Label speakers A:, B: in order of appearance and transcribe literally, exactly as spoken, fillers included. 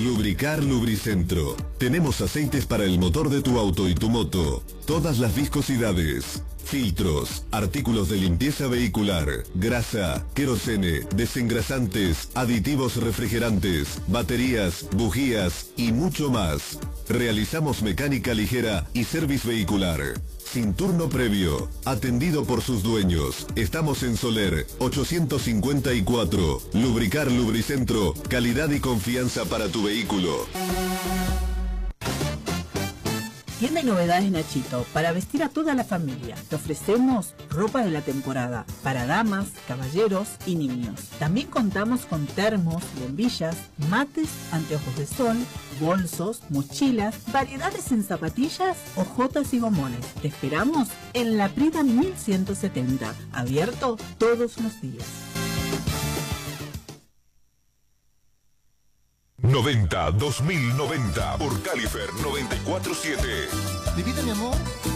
A: Lubricar Lubricentro. Tenemos aceites para el motor de tu auto y tu moto. Todas las viscosidades. Filtros, artículos de limpieza vehicular, grasa, querosene, desengrasantes, aditivos refrigerantes, baterías, bujías y mucho más. Realizamos mecánica ligera y service vehicular. Sin turno previo, atendido por sus dueños. Estamos en Soler, ochocientos cincuenta y cuatro. Lubricar Lubricentro, calidad y confianza para tu vehículo.
B: Tienda y novedades Nachito, para vestir a toda la familia. Te ofrecemos ropa de la temporada, para damas, caballeros y niños. También contamos con termos, bombillas, mates, anteojos de sol, bolsos, mochilas, variedades en zapatillas, ojotas y gomones. Te esperamos en La Prida mil ciento setenta, abierto todos los días.
C: noventa dos mil noventa por Califer noventa y cuatro siete.
D: ¿Viviste, mi amor?